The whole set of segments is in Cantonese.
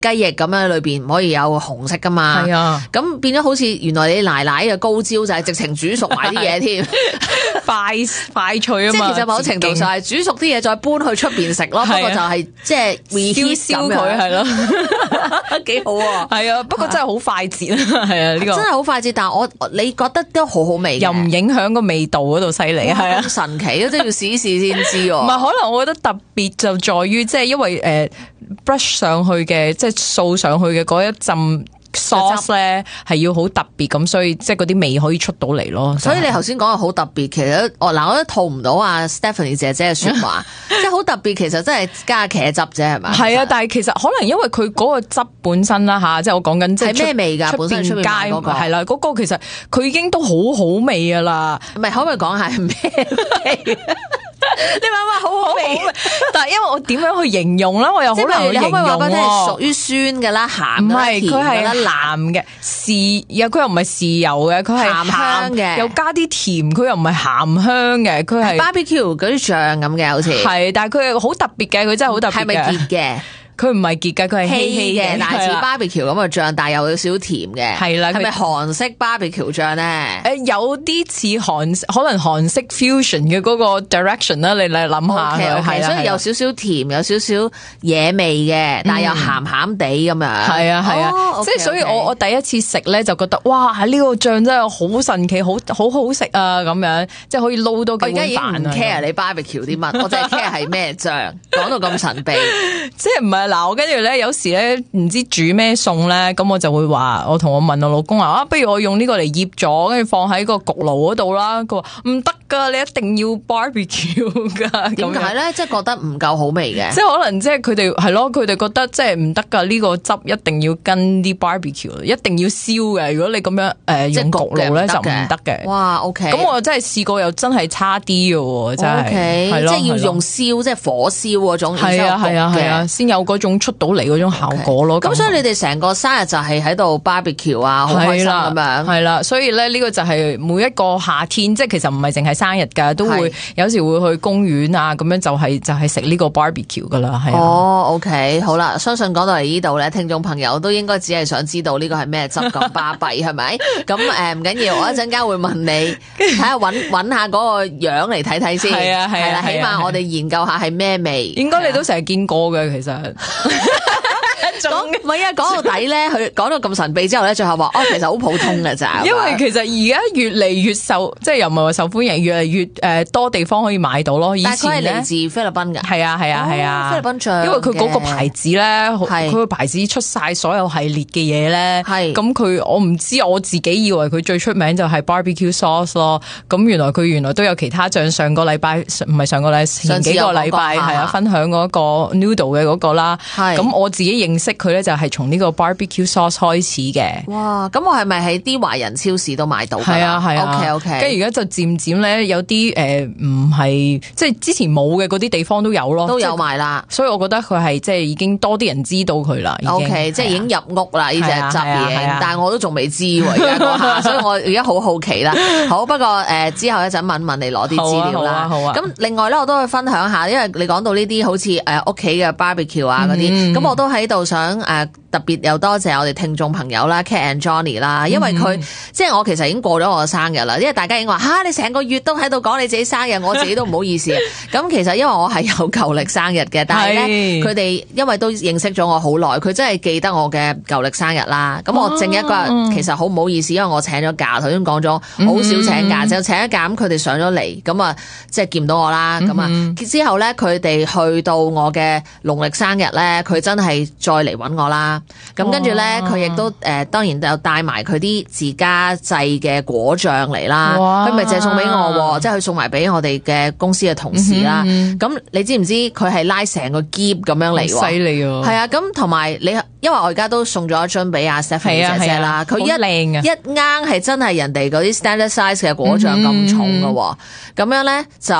雞翼咁樣裏邊唔可以有紅色噶嘛？ 係啊， 咁變咗好似原來你奶奶嘅高招就係直情煮熟埋啲嘢添， 快脆啊嘛！ 即係其實某程度上係煮熟啲嘢再搬去出邊食咯，不過就係即係 reheat 燒佢係咯， 幾好啊！ 係啊，不過真係好快捷啊，係啊，呢個真係好快捷，但係你覺得都好好味， 又唔影響個味道嗰度犀利，係啊， 神奇啊！真係要試一試先知喎。 唔係，可能我覺得特別就在於即係因為brush 上去嘅，即係掃上去嘅嗰一浸 sauce 咧係要好特別咁，所以即係嗰啲味可以出到嚟咯。 所以你頭先講嘅好特別，其實我都套唔到啊 Stephanie 姐姐嘅説話，即係好特別，其實真係加茄汁啫，係咪？ 係啊，但係其實可能因為佢嗰個汁本身啦嚇，即係我講緊即係咩味㗎？本身出邊街嗰個係啦，嗰個其實佢已經都好好味㗎啦。 唔係，可唔可以講下係咩味？你話好好味， 但係因為我點樣去形容咧，我又好難去形容喎。你可唔可以話俾我聽係屬於酸嘅啦，鹹唔嘅啦， 係佢係甜嘅啦， 鹹嘅豉，佢又唔係豉油嘅，佢係鹹香嘅又加啲甜，佢又唔係鹹香嘅，佢係 barbecue 嗰啲醬咁嘅，好似係，但係佢係好特別嘅，佢真係好特別嘅。 係咪結嘅？ 佢唔係結嘅，佢係稀嘅， 但係似 barbecue 咁嘅醬，但係又有少少甜嘅。 係啦， 係咪韓式 barbecue 醬咧？ 有啲似可能韓式 fusion 嘅嗰個 direction 啦，你嚟諗下佢係啦， 所以有少少甜，有少少野味嘅，但係又鹹鹹地咁樣。 係啊係啊，即係所以我第一次食咧就覺得哇，呢個醬真係好神奇，好好食啊咁樣，即係可以撈多幾碗飯啊！我而家已經唔 care 你 barbecue 啲乜，我淨係 care 係咩醬。講到咁神秘，即係唔係？嗱，我跟住咧，有時咧唔知煮咩餸咧，咁我就會話，我同我問我老公話，不如我用呢個嚟醃咗，跟住放喺個焗爐嗰度啦。佢話唔得噶，你一定要 barbecue 噶。 點解咧？即係覺得唔夠好味嘅。 即係可能即係佢哋係咯，佢哋覺得即係唔得噶，呢個汁一定要跟啲 barbecue，一定要燒嘅。如果你咁樣用焗爐咧就唔得嘅。 哇，OK。 咁我真係試過又真係差啲嘅，真係。 OK，即係要用燒，即係火燒嗰種， 係啊，先有嗰種出到嚟嗰種效果咯。 咁所以你哋成個生日就係喺度 barbecue 啊，好開心咁樣。 係啦，所以咧呢個就係每一個夏天，即係其實唔係淨係生日㗎，都會有時會去公園啊，咁樣就係食呢個 barbecue 㗎啦。係啊。 哦，OK，好啦，相信講到嚟呢度咧，聽眾朋友都應該只係想知道呢個係咩汁咁巴閉係咪？咁唔緊要，我一陣間會問你，睇下揾下嗰個樣嚟睇睇先。係啦，起碼我哋研究下係咩味。 應該你都成日見過嘅，其實。 唔係啊，講到底咧，佢講到咁神秘之後咧，最後話其實好普通嘅咋。 因為其實而家越嚟越受，即係又唔係話受歡迎，越嚟越多地方可以買到咯。以前但係佢係嚟自菲律賓㗎。係啊，菲律賓醬。 因為佢嗰個牌子咧，佢個牌子出晒所有系列嘅嘢咧。係。咁我唔知，我自己以為佢最出名就係 barbecue sauce 咯。咁原來都有其他醬。上個禮拜唔係上個禮拜，前幾個禮拜係啊，分享嗰個 noodle 嘅嗰個啦。係。咁我自己認識佢咧就係從呢個 barbecue sauce 開始嘅。 哇！咁我係咪喺啲華人超市都買到㗎？ 係啊。 OK。 跟住而家就漸漸咧有啲唔係即係之前冇嘅嗰啲地方都有咯， 都有賣啦。 所以我覺得佢係即係已經多啲人知道佢啦。 OK，即係已經入屋啦呢隻汁嘢，但係我都仲未知喎而家嗰下，所以我而家好好奇啦。好，不過之後一陣問你攞啲資料啦。好啊。咁另外咧，我都去分享下，因為你講到呢啲好似屋企嘅 barbecue 啊嗰啲，咁我都喺度想特別又多謝我哋聽眾朋友啦 ，Cat and Johnny 啦，因為佢即係我其實已經過咗我嘅生日啦，因為大家已經話你成個月都喺度講你自己生日，我自己都唔好意思。咁其實因為我係有舊曆生日嘅，但係咧佢哋因為都認識咗我好耐，佢真係記得我嘅舊曆生日啦。咁我正一個日其實好唔好意思，因為我請咗假，頭先講咗好少請假，就請咗假，咁佢哋上咗嚟，咁啊即係見唔到我啦。咁之後咧佢哋去到我嘅農曆生日咧，佢真係再嚟揾我啦。咁跟住咧，佢亦都當然就帶埋佢啲自家製嘅果醬嚟啦。佢咪淨係送俾我，即係佢送埋俾我哋嘅公司嘅同事啦。咁你知唔知佢係拉成個篋咁樣嚟？ 犀利喎！ 係啊，咁同埋你，因為我而家都送咗一樽俾阿 Stephanie 姐姐啦。佢一啱係真係人哋嗰啲 standard size 嘅果醬咁重㗎喎。咁樣咧就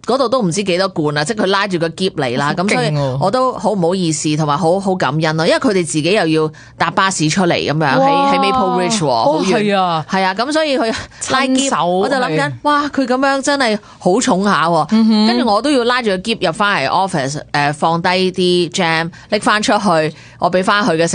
嗰度都唔知幾多罐啊，即係佢拉住個篋嚟啦，咁所以我都好唔好意思，同埋好感恩咯，因為佢哋自己又要搭巴士出嚟咁樣喺 Maple Ridge 好遠係啊，咁所以佢拉篋，我就諗緊，哇，佢咁樣真係好重下，跟住我都要拉住個篋入翻嚟 office， 放低啲 jam 拎翻出去，我俾翻佢嘅。